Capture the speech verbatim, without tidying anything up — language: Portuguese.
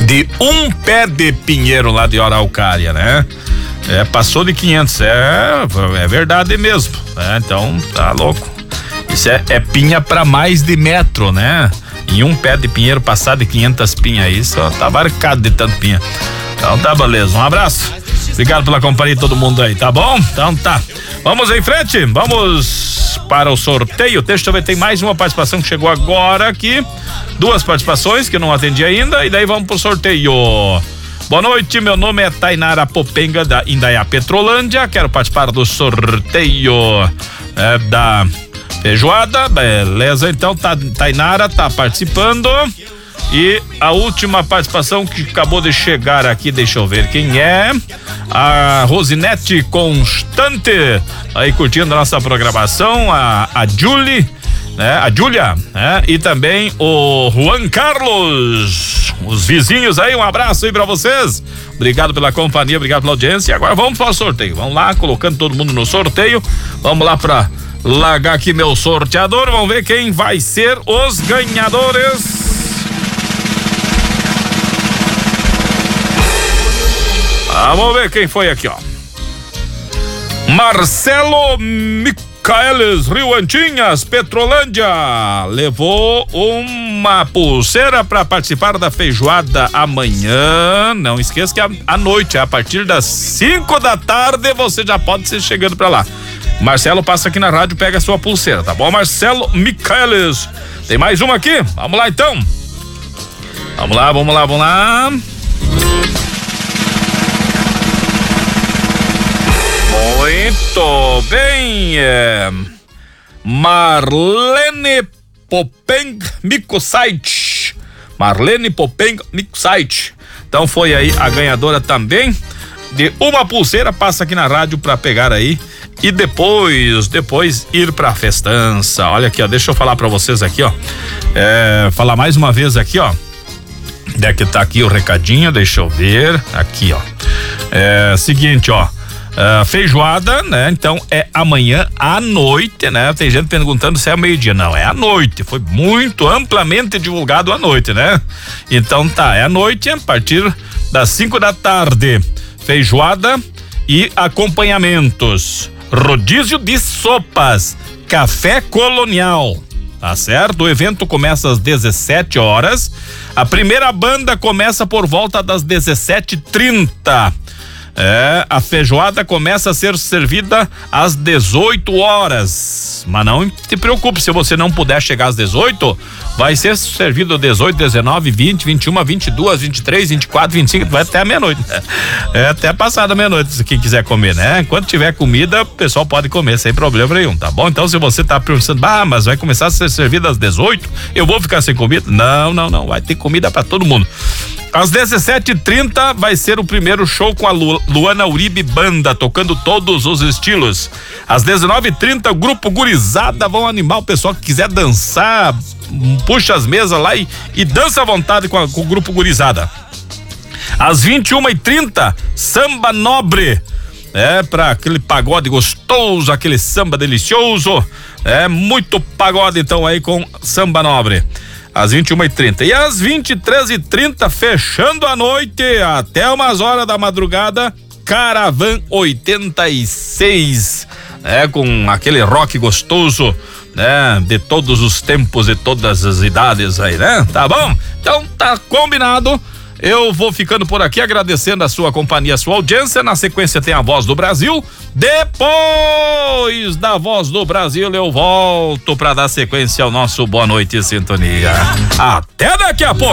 de um pé de pinheiro lá de Araucária, né? É, passou de quinhentos, é, é verdade mesmo, né? Então, tá louco. Isso é, é pinha pra mais de metro, né? Em um pé de pinheiro passar de quinhentas pinhas aí, só tá marcado de tanto pinha. Então tá, beleza, um abraço. Obrigado pela companhia de todo mundo aí, tá bom? Então tá. Vamos em frente, vamos para o sorteio. Deixa eu ver, tem mais uma participação que chegou agora aqui. Duas participações que eu não atendi ainda, e daí vamos pro sorteio. Boa noite, meu nome é Tainara Popenga, da Indaiá Petrolândia. Quero participar do sorteio é, da feijoada. Beleza, então tá, Tainara tá participando. E a última participação que acabou de chegar aqui, deixa eu ver quem é. A Rosinete Constante, aí curtindo a nossa programação. A, a Julie, né? A Júlia, né? E também o Juan Carlos, os vizinhos aí, um abraço aí pra vocês. Obrigado pela companhia, obrigado pela audiência. E agora vamos para o sorteio. Vamos lá, colocando todo mundo no sorteio. Vamos lá pra largar aqui meu sorteador. Vamos ver quem vai ser os ganhadores. Vamos ver quem foi aqui, ó. Marcelo Micaelis, Rio Antinhas, Petrolândia, levou uma pulseira para participar da feijoada amanhã. Não esqueça que à noite, a partir das cinco da tarde, você já pode ser chegando para lá. Marcelo passa aqui na rádio, pega a sua pulseira, tá bom? Marcelo Micaelis. Tem mais uma aqui? Vamos lá então. Vamos lá, vamos lá, vamos lá. Muito bem, é Marlene Popeng Mikosait. Marlene Popeng Mikosait. Então foi aí a ganhadora também de uma pulseira. Passa aqui na rádio pra pegar aí e depois, depois ir pra festança. Olha aqui, ó, deixa eu falar pra vocês aqui, ó. É, falar mais uma vez aqui, ó. Onde é que tá aqui o recadinho? Deixa eu ver. Aqui, ó. É seguinte, ó. Uh, feijoada, né? Então é amanhã à noite, né? Tem gente perguntando se é meio-dia. Não, é à noite. Foi muito amplamente divulgado à noite, né? Então tá, é à noite, a partir das cinco da tarde. Feijoada e acompanhamentos. Rodízio de sopas, café colonial. Tá certo? O evento começa às dezessete horas. A primeira banda começa por volta das dezessete e trinta. É, a feijoada começa a ser servida às dezoito horas. Mas não te preocupe, se você não puder chegar às dezoito, vai ser servido dezoito, dezenove, vinte, vinte e uma, vinte e duas, vinte e três, vinte e quatro, vinte e cinco, vai até a meia-noite. É até passada a meia-noite, se quem quiser comer, né? Enquanto tiver comida, o pessoal pode comer sem problema nenhum, tá bom? Então, se você tá pensando, ah, mas vai começar a ser servido às dezoito, eu vou ficar sem comida? Não, não, não, vai ter comida pra todo mundo. Às dezessete e trinta vai ser o primeiro show com a Lu, Luana Uribe Banda, tocando todos os estilos. Às dezenove e trinta, o grupo Gurizada vão animar o pessoal que quiser dançar, puxa as mesas lá e, e dança à vontade com, a, com o grupo Gurizada. Às vinte e uma e trinta, Samba Nobre, é, pra aquele pagode gostoso, aquele samba delicioso, é, muito pagode então aí com Samba Nobre. Às vinte e uma e trinta. E às vinte e três e trinta, fechando a noite, até umas horas da madrugada, Caravan oitenta e seis, né? Com aquele rock gostoso, né? De todos os tempos e todas as idades aí, né? Tá bom? Então tá combinado. Eu vou ficando por aqui agradecendo a sua companhia, a sua audiência. Na sequência tem a Voz do Brasil. Depois da Voz do Brasil eu volto para dar sequência ao nosso Boa Noite Sintonia. Até daqui a pouco.